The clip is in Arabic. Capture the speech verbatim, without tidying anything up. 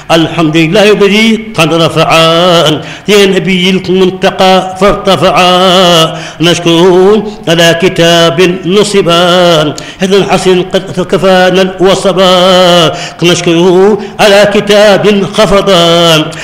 الحمد لله الذي قد رفعا يا نبي المنتقى فارتفعا نشكره على كتاب نصبا هذا الحسن قد كفانا الوصبا نشكره على كتاب خفضا